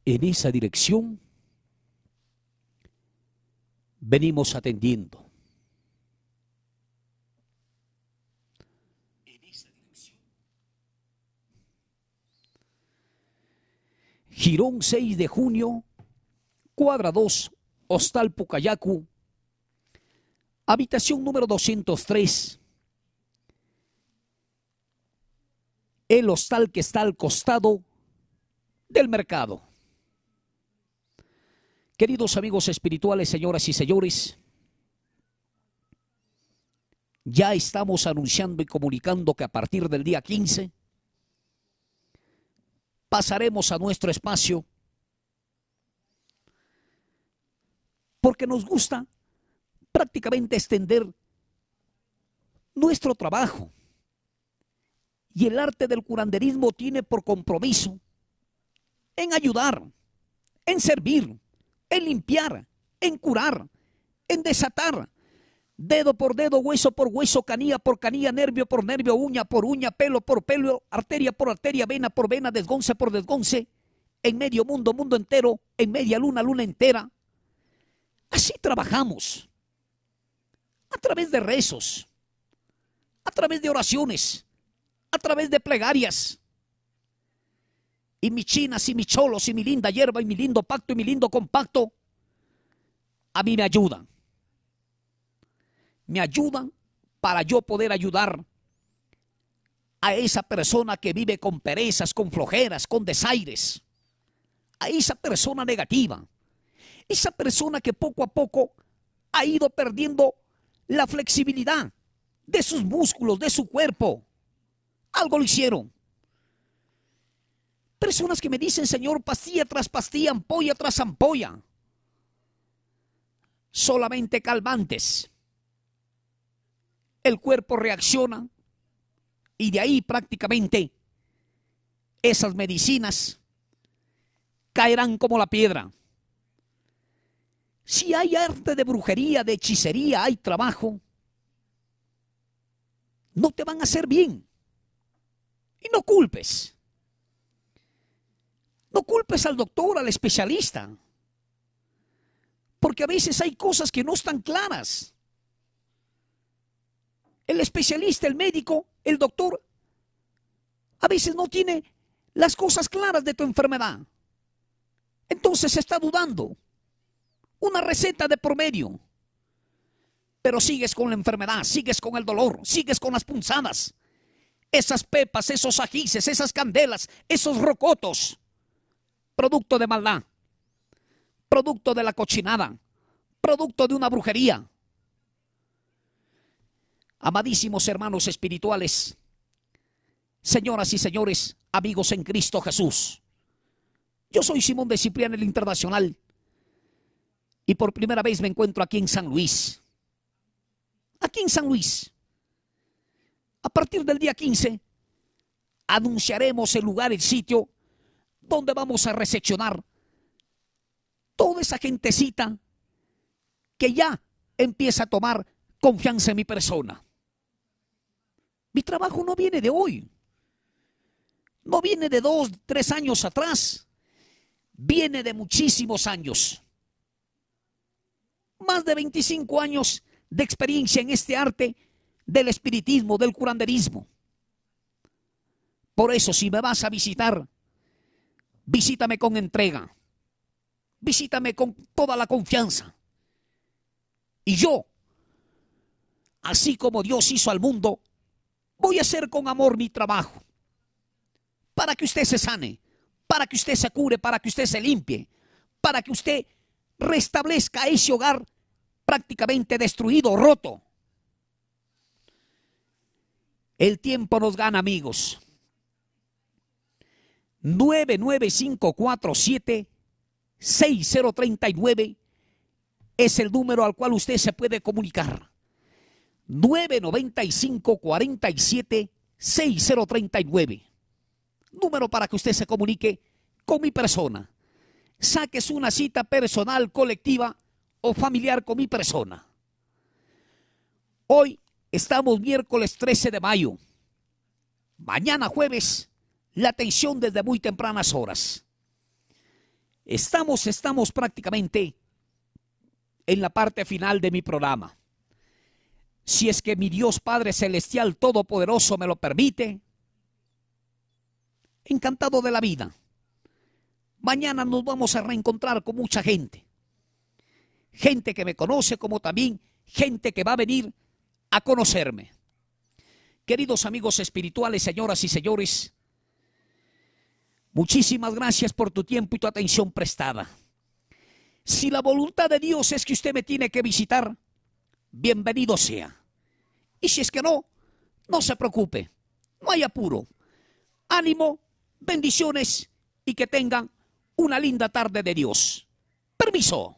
en esa dirección venimos atendiendo. Girón 6 de junio, cuadra 2, Hostal Pucayacu, habitación número 203. El hostal que está al costado del mercado. Queridos amigos espirituales, señoras y señores, ya estamos anunciando y comunicando que a partir del día 15 pasaremos a nuestro espacio, porque nos gusta prácticamente extender nuestro trabajo. Y el arte del curanderismo tiene por compromiso en ayudar, en servir, en limpiar, en curar, en desatar, dedo por dedo, hueso por hueso, canilla por canilla, nervio por nervio, uña por uña, pelo por pelo, arteria por arteria, vena por vena, desgonce por desgonce, en medio mundo, mundo entero, en media luna, luna entera. Así trabajamos, a través de rezos, a través de oraciones, a través de plegarias. Y mis chinas y mis cholos y mi linda hierba y mi lindo pacto y mi lindo compacto a mí me ayudan. Me ayudan para yo poder ayudar a esa persona que vive con perezas, con flojeras, con desaires. A esa persona negativa. Esa persona que poco a poco ha ido perdiendo la flexibilidad de sus músculos, de su cuerpo. Algo lo hicieron. Personas que me dicen, Señor, pastilla tras pastilla, ampolla tras ampolla. Solamente calmantes. El cuerpo reacciona y de ahí prácticamente esas medicinas caerán como la piedra. Si hay arte de brujería, de hechicería, hay trabajo, no te van a hacer bien. Y no culpes. No culpes al doctor, al especialista. Porque a veces hay cosas que no están claras. El especialista, el médico, el doctor, a veces no tiene las cosas claras de tu enfermedad. Entonces está dudando. Una receta de promedio. Pero sigues con la enfermedad, sigues con el dolor, sigues con las punzadas. Esas pepas, esos ajíes, esas candelas, esos rocotos. Producto de maldad, producto de la cochinada, producto de una brujería. Amadísimos hermanos espirituales, señoras y señores, amigos en Cristo Jesús. Yo soy Simón de Ciprián, el Internacional, y por primera vez me encuentro aquí en San Luis. Aquí en San Luis. A partir del día 15, anunciaremos el lugar, el sitio, donde vamos a recepcionar toda esa gentecita que ya empieza a tomar confianza en mi persona. Mi trabajo no viene de hoy, no viene de 2, 3 años atrás, viene de muchísimos años. Más de 25 años de experiencia en este arte del espiritismo, del curanderismo. Por eso, si me vas a visitar, visítame con entrega. Visítame con toda la confianza. Y yo, así como Dios hizo al mundo, voy a hacer con amor mi trabajo. Para que usted se sane, para que usted se cure, para que usted se limpie, para que usted restablezca ese hogar prácticamente destruido, roto. El tiempo nos gana, amigos. 99547-6039 es el número al cual usted se puede comunicar. 99547-6039. Número para que usted se comunique con mi persona. Saques una cita personal, colectiva o familiar con mi persona. Hoy estamos miércoles 13 de mayo. Mañana jueves, la atención desde muy tempranas horas. Estamos prácticamente en la parte final de mi programa. Si es que mi Dios Padre Celestial Todopoderoso me lo permite, encantado de la vida. Mañana nos vamos a reencontrar con mucha gente. Gente que me conoce, como también gente que va a venir a conocerme. Queridos amigos espirituales, señoras y señores, muchísimas gracias por tu tiempo y tu atención prestada. Si la voluntad de Dios es que usted me tiene que visitar, bienvenido sea. Y si es que no, no se preocupe, no hay apuro. Ánimo, bendiciones y que tengan una linda tarde de Dios. Permiso.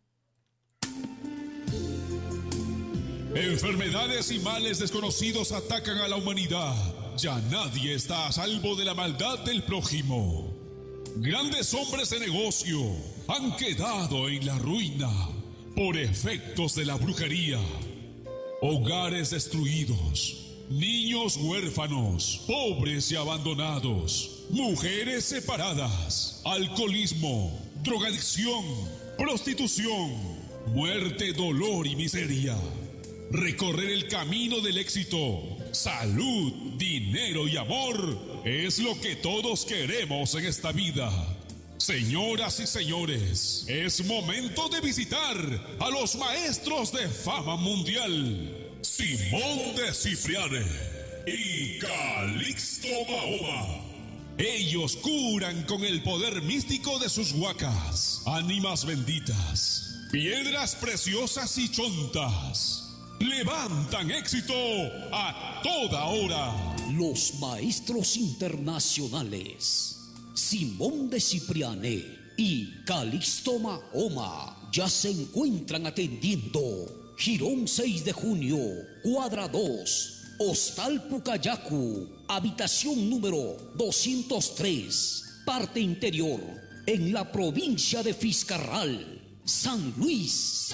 Enfermedades y males desconocidos atacan a la humanidad. Ya nadie está a salvo de la maldad del prójimo. Grandes hombres de negocio han quedado en la ruina por efectos de la brujería. Hogares destruidos, niños huérfanos, pobres y abandonados, mujeres separadas, alcoholismo, drogadicción, prostitución, muerte, dolor y miseria. Recorrer el camino del éxito, salud, dinero y amor es lo que todos queremos en esta vida. Señoras y señores, es momento de visitar a los maestros de fama mundial, Simón de Cipriane y Calixto Mahoma. Ellos curan con el poder místico de sus huacas, ánimas benditas, piedras preciosas y chontas. Levantan éxito a toda hora. Los maestros internacionales Simón de Cipriane y Calixto Mahoma ya se encuentran atendiendo Jirón 6 de junio, cuadra 2, Hostal Pucayacu, habitación número 203, parte interior, en la provincia de Fiscarral, San Luis.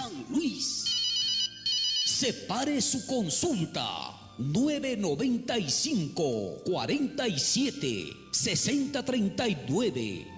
Separe su consulta 995 47 6039